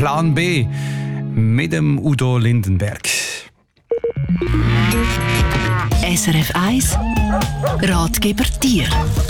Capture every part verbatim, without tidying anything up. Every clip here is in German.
Plan B mit dem Udo Lindenberg. S R F eins Ratgeber Tier.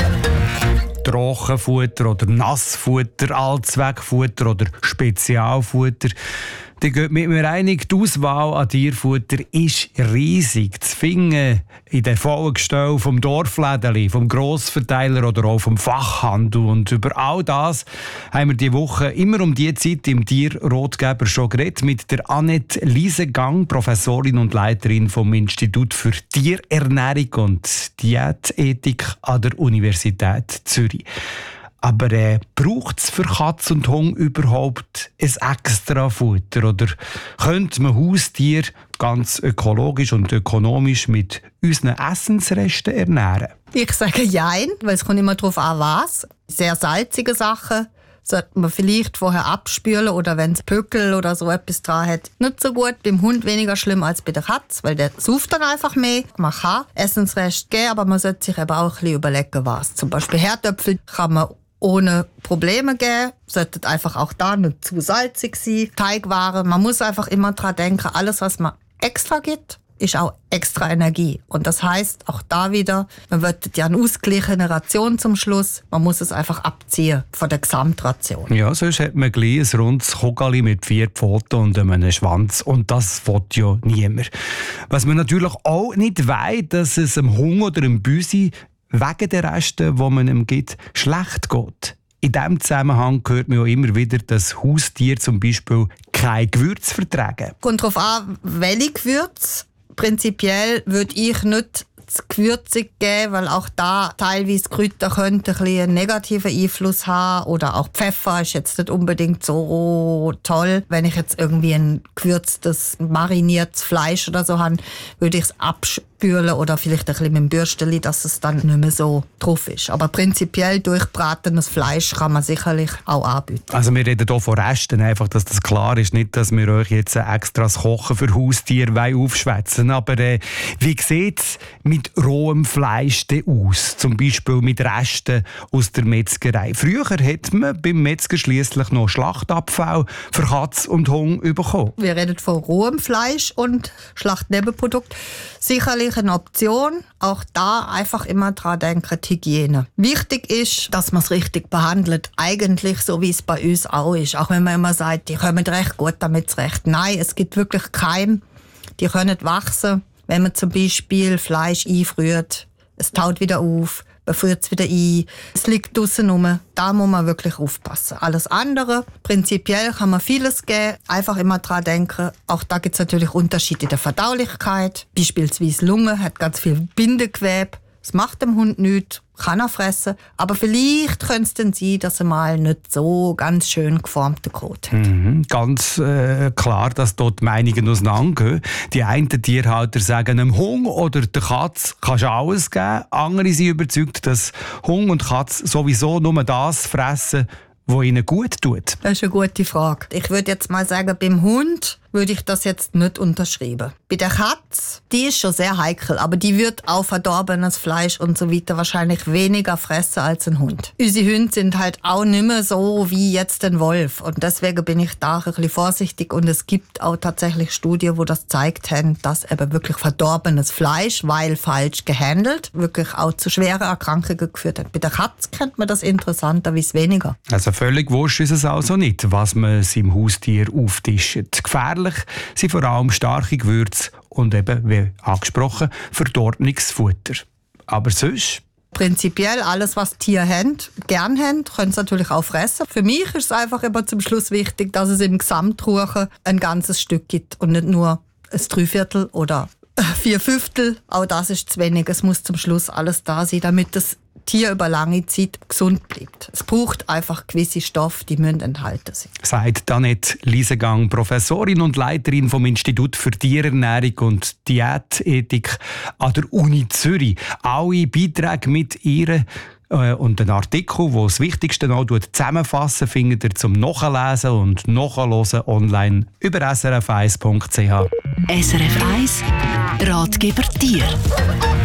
Trockenfutter oder Nassfutter, Allzweckfutter oder Spezialfutter. Da geht mit mir einig, die Auswahl an Tierfutter ist riesig. Zu finden in den vollen Gestellen vom Dorflädeli, vom Grossverteiler oder auch vom Fachhandel. Und über all das haben wir diese Woche immer um diese Zeit im Tierratgeber schon geredet mit der Annette Liesegang, Professorin und Leiterin vom Institut für Tierernährung und Diätethik an der Universität Zürich. Aber äh, braucht es für Katz und Hund überhaupt ein extra Futter? Oder könnte man Haustiere ganz ökologisch und ökonomisch mit unseren Essensresten ernähren? Ich sage jein, weil es kommt immer darauf an, was. Sehr salzige Sachen sollte man vielleicht vorher abspülen oder wenn es Pöckel oder so etwas dran hat. Nicht so gut, beim Hund weniger schlimm als bei der Katze, weil der sauft dann einfach mehr. Man kann Essensreste geben, aber man sollte sich eben auch ein bisschen überlegen, was. Zum Beispiel Herdöpfel kann man ohne Probleme geben, sollte einfach auch da nicht zu salzig sein. Teigwaren, man muss einfach immer dran denken, alles was man extra gibt, ist auch extra Energie. Und das heisst, auch da wieder, man wird ja eine ausgeglichene Ration zum Schluss, man muss es einfach abziehen von der Gesamtration. Ja, sonst hat man gleich ein rundes Kogali mit vier Pfoten und einem Schwanz. Und das will ja niemand. Was man natürlich auch nicht weiss, dass es einem Hund oder einem Büsi wegen der Reste, die man ihm gibt, schlecht geht. In diesem Zusammenhang hört man ja immer wieder, dass Haustiere zum Beispiel kein Gewürz vertragen. Kommt darauf an, welche Gewürze. Prinzipiell würde ich nicht zu gewürzig geben, weil auch da teilweise Kräuter könnten ein bisschen einen negativen Einfluss haben. Oder auch Pfeffer ist jetzt nicht unbedingt so toll. Wenn ich jetzt irgendwie ein gewürztes, mariniertes Fleisch oder so habe, würde ich es abspülen oder vielleicht ein bisschen mit dem Bürsteli, dass es dann nicht mehr so drauf ist. Aber prinzipiell durchbratenes Fleisch kann man sicherlich auch anbieten. Also wir reden hier von Resten, einfach, dass das klar ist. Nicht, dass wir euch jetzt extra das Kochen für Haustiere aufschwätzen. Aber äh, wie sieht es mit rohem Fleisch aus? Zum Beispiel mit Resten aus der Metzgerei. Früher hat man beim Metzger schliesslich noch Schlachtabfall für Katz und Hund bekommen. Wir reden von rohem Fleisch und Schlachtnebenprodukt. Sicherlich eine Option. Auch da einfach immer dran denken, die Hygiene. Wichtig ist, dass man es richtig behandelt. Eigentlich so, wie es bei uns auch ist. Auch wenn man immer sagt, die kommen recht gut damit zurecht. Nein, es gibt wirklich Keime, die können wachsen. Wenn man zum Beispiel Fleisch einfriert, es taut wieder auf, man friert es wieder ein, es liegt draussen rum. Da muss man wirklich aufpassen. Alles andere, prinzipiell kann man vieles geben. Einfach immer dran denken, auch da gibt es natürlich Unterschiede in der Verdaulichkeit. Beispielsweise Lunge hat ganz viel Bindegewebe. Es macht dem Hund nichts, kann er fressen. Aber vielleicht könnte es dann sein, dass er mal nicht so ganz schön geformten Kot hat. Mhm, ganz äh, klar, dass dort die Meinungen auseinandergehen. Die einen Tierhalter sagen, einem Hund oder der Katz kannst du alles geben. Andere sind überzeugt, dass Hund und Katz sowieso nur das fressen, was ihnen gut tut. Das ist eine gute Frage. Ich würde jetzt mal sagen, beim Hund würde ich das jetzt nicht unterschreiben. Bei der Katze, die ist schon sehr heikel, aber die wird auch verdorbenes Fleisch und so weiter wahrscheinlich weniger fressen als ein Hund. Unsere Hunde sind halt auch nicht mehr so wie jetzt ein Wolf und deswegen bin ich da ein bisschen vorsichtig und es gibt auch tatsächlich Studien, wo das gezeigt haben, dass eben wirklich verdorbenes Fleisch, weil falsch gehandelt, wirklich auch zu schweren Erkrankungen geführt hat. Bei der Katze kennt man das interessanterweise weniger. Also völlig wurscht ist es also nicht, was man seinem Haustier auftischt. Gefährlich sind vor allem starke Gewürze und eben, wie angesprochen, verdorbenes Futter. Aber sonst? Prinzipiell alles, was Tiere haben, gern haben, können sie natürlich auch fressen. Für mich ist es einfach immer zum Schluss wichtig, dass es im Gesamtruchen ein ganzes Stück gibt und nicht nur ein Dreiviertel oder vier Fünftel. Auch das ist zu wenig. Es muss zum Schluss alles da sein, damit das Tier über lange Zeit gesund bleibt. Es braucht einfach gewisse Stoffe, die müssen enthalten sein. Sagt Annette Liesegang, Professorin und Leiterin vom Institut für Tierernährung und Diätethik an der Uni Zürich. Alle Beiträge mit ihr äh, und einen Artikel, der das Wichtigste noch zusammenfassen, findet ihr zum Nachlesen und Nachhören online über s r f eins punkt c h. S R F eins Ratgeber Tier.